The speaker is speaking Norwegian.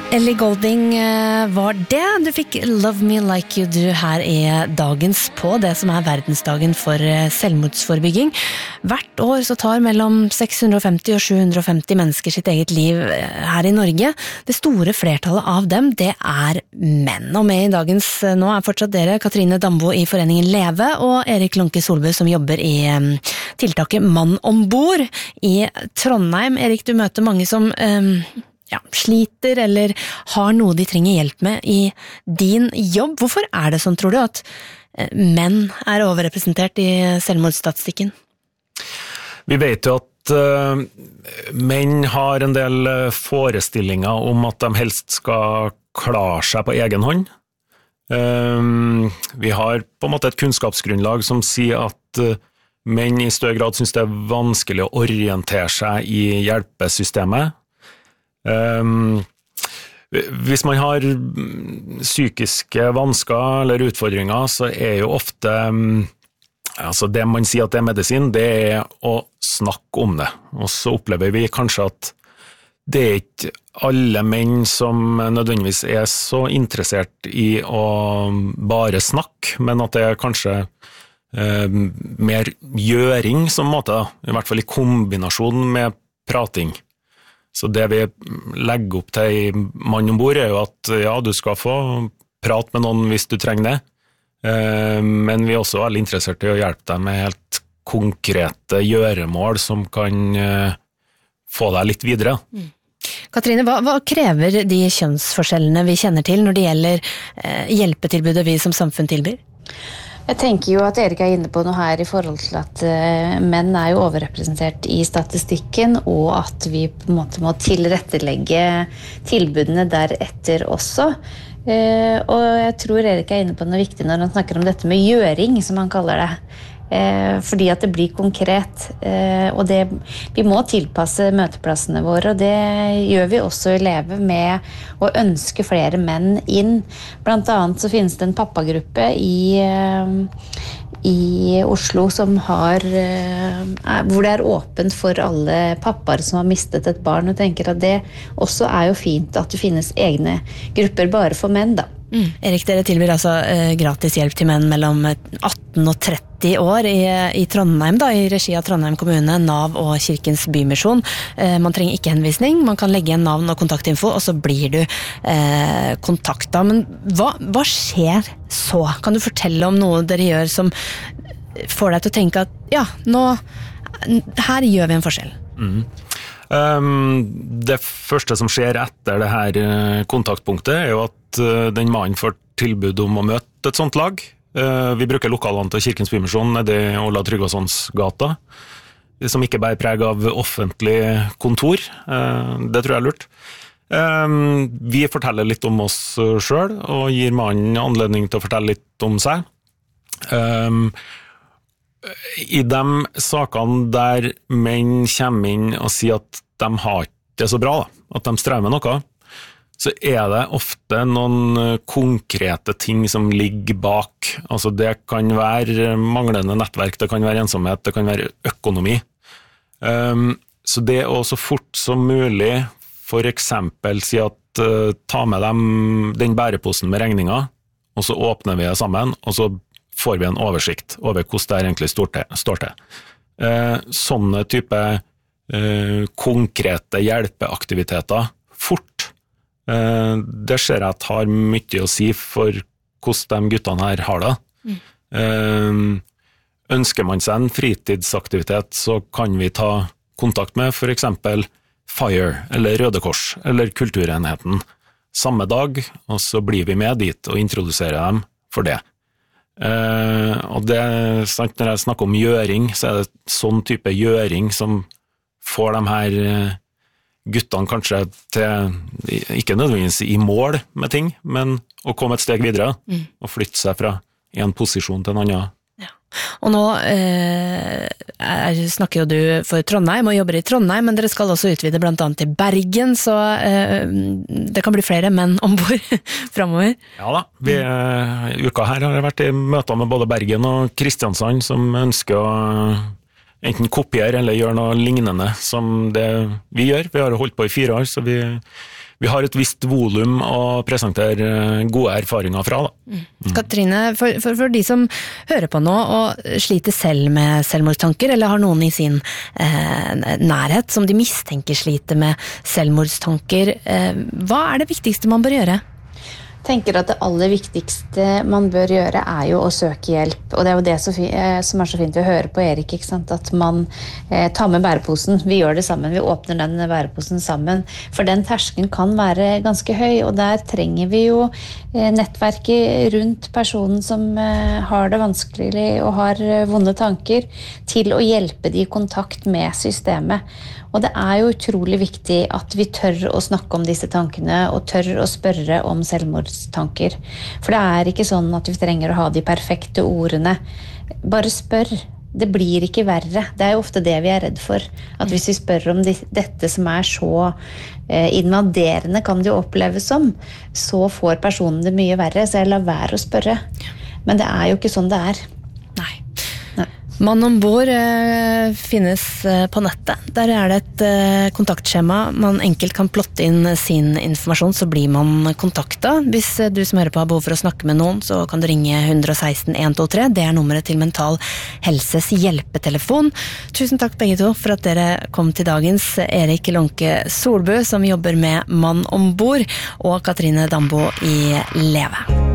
Ellie Goulding var det. Du fikk Love Me Like You Do her i dagens på det som verdensdagen for selvmordsforebygging. Hvert år så tar mellom 650 og 750 mennesker sitt eget liv her i Norge. Det store flertallet av dem, det menn. Og med i dagens nå fortsatt dere, Katrine Dambo i Foreningen Leve og Erik Lunke Solbø som jobber i tiltaket Mann ombord i Trondheim. Erik, du møter mange som sliter eller har noe de trenger hjelp med i din jobb. Hvorfor det sånn, tror du, at menn overrepresentert i selvmordsstatistikken? Vi vet jo at menn har en del forestillinger om at de helst skal klare seg på egen hånd. Vi har på en måte et kunnskapsgrunnlag som sier at menn i større grad synes det vanskelig å orientere seg i hjelpesystemet. Hvis man har psykiske vansker eller utfordringer, så jo ofte det man sier at det medisin, det å snakke om det. Og så opplever vi kanskje at det ikke alle menn som nødvendigvis så interessert i å bare snakke, men at det kanskje mer gjøring som måte, i hvert fall i kombinasjon med prating. Så det vi legger opp til i Mann ombord jo at du skal få prate med noen hvis du trenger det, men vi også veldig interessert i å hjelpe deg med helt konkrete gjøremål som kan få deg litt videre. Katrine, hva krever de kjønnsforskjellene vi kjenner til når det gjelder hjelpetilbudet vi som samfunn tilbyr? Jeg tenker jo at Erik inne på noe her i forhold til at menn jo overrepresentert i statistikken, og at vi på en måte må tilrettelegge tilbudene deretter også. Og jeg tror Erik inne på noe viktig når han snakker om dette med gjøring, som han kaller det. Fordi at det blir konkret, og vi må tilpasse møteplassene våre, og det gjør vi også i Leve med å ønske flere menn inn. Blant annet så finnes det en pappagruppe i Oslo som hvor det åpent for alle pappaer som har mistet et barn, og tenker at det også jo fint at det finnes egne grupper bare for menn da. Erik, dere tilbyr altså gratis hjelp til menn mellom 18 og 30 år i Trondheim, da, i regi av Trondheim kommune, NAV og Kirkens Bymisjon. Man trenger ikke henvisning, man kan legge igjen navn og kontaktinfo, og så blir du kontakta. Men hva skjer så? Kan du fortelle om noe dere gjør som får deg til å tenke at her gjør vi en forskjell? Det første som skjer etter det her kontaktpunktet jo at den mannen får tilbud om å møte et sånt lag. Vi bruker lokalene til Kirkens Bymisjon nede i Ola Tryggvasons gata, som ikke bærer preg av offentlig kontor. Det tror jeg lurt. Vi forteller litt om oss selv, og gir mannen anledning til å fortelle litt om seg. I de sakene der menn kommer inn og sier at de har ikke det så bra, at de strever med noe, så det ofte noen konkrete ting som ligger bak. Altså det kan være manglende nettverk, det kan være ensomhet, det kan være økonomi. Så det å så fort som mulig for eksempel si at ta med dem den bæreposen med regninger, og så åpner vi det sammen, og så får vi en oversikt over hvordan det egentlig står til. Sånne type konkrete hjelpeaktiviteter fort, det ser jeg at har mye å si for hvordan de guttene her har det. Ønsker man seg en fritidsaktivitet, så kan vi ta kontakt med for eksempel FIRE, eller Røde Kors, eller Kulturenheten samme dag, og så blir vi med dit og introduserer dem for det. Og det sant, når jeg snakker om gjøring, så det sånn type gjøring som får de her guttene kanskje til, ikke nødvendigvis i mål med ting, men å komme et steg videre og flytte seg fra en posisjon til en annen. Ja. Og nå snakker jo du for Trondheim og jobber i Trondheim, men dere skal også utvide blant annet til Bergen, så det kan bli flere menn ombord fremover. Ja da, uka her har jeg vært i møter med både Bergen og Kristiansand som ønsker å enten kopiere eller gjøre noe lignende som det vi gjør. Vi har holdt på i 4 år, så vi vi har et visst volum å presentere gode erfaringer fra. Da. Katrine, for de som hører på nå og sliter selv med selvmordstanker, eller har noen i sin nærhet som de mistenker sliter med selvmordstanker, hva det viktigste man bør gjøre? Tenker at det aller viktigste man bør gjøre jo å søke hjelp, og det jo det som så fint å høre på Erik, ikke sant? At man tar med bæreposen, vi gjør det sammen, vi åpner den bæreposen sammen, for den terskelen kan være ganske høy, og der trenger vi jo nettverket rundt personen som har det vanskelig og har vonde tanker, til å hjelpe de i kontakt med systemet. Og det jo utrolig viktig at vi tør å snakke om disse tankene, og tør å spørre om selvmordstanker. For det ikke sånn at vi trenger å ha de perfekte ordene. Bare spør. Det blir ikke verre. Det jo ofte det vi redd for. At hvis vi spør om dette som så invaderende kan det jo oppleves som, så får personen det mye verre, så jeg lar være å spørre. Men det jo ikke sånn det Nei. Mann om bord finnes på nettet. Der det et kontaktskjema. Man enkelt kan plotte inn sin informasjon, så blir man kontaktet. Hvis du som hører på har behov for å snakke med noen, så kan du ringe 116 123. Det nummeret til Mental Helses hjelpetelefon. Tusen takk begge to for at dere kom til dagens. Erik Lånke Solbø, som jobber med Mann om bord, og Katrine Dambo i Leve.